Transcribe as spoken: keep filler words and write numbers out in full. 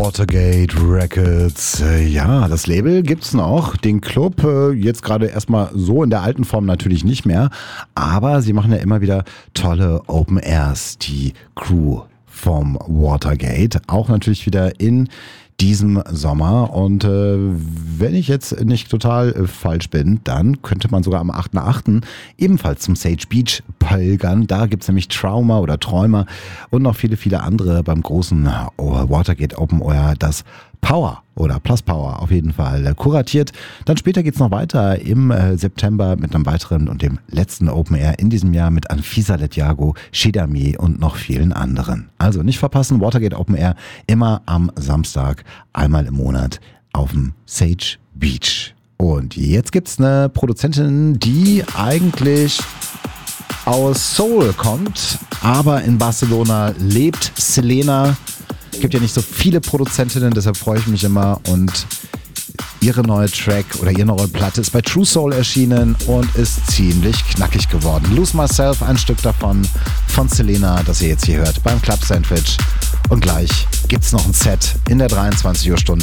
Watergate Records. Äh, ja, das Label gibt's noch. Den Club äh, jetzt gerade erstmal so in der alten Form natürlich nicht mehr. Aber sie machen ja immer wieder tolle Open Airs. Die Crew vom Watergate. Auch natürlich wieder in diesem Sommer. Und äh, wenn ich jetzt nicht total äh, falsch bin, dann könnte man sogar am achten achten ebenfalls zum Sage Beach pilgern. Da gibt's nämlich Trauma oder Träumer und noch viele, viele andere beim großen Watergate Open Air. Das Power oder Plus Power auf jeden Fall kuratiert. Dann später geht's noch weiter im äh, September mit einem weiteren und dem letzten Open Air in diesem Jahr mit Anfisa Letyago, Shedami und noch vielen anderen. Also nicht verpassen, Watergate Open Air immer am Samstag, einmal im Monat auf dem Sage Beach. Und jetzt gibt's eine Produzentin, die eigentlich aus Seoul kommt, aber in Barcelona lebt, Selena. Es gibt ja nicht so viele Produzentinnen, deshalb freue ich mich immer. Und ihre neue Track oder ihre neue Platte ist bei True Soul erschienen und ist ziemlich knackig geworden. Lose Myself, ein Stück davon von Selena, das ihr jetzt hier hört beim Club Sandwich. Und gleich gibt's noch ein Set in der dreiundzwanzig Uhr Stunde.